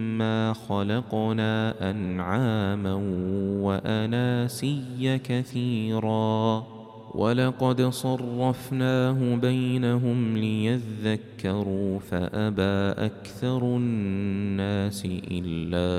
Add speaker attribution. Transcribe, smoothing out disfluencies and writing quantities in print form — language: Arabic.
Speaker 1: مما خلقنا أنعاما وأناسيا كثيرا ولقد صرفناه بينهم ليذكروا فأبى أكثر الناس إلا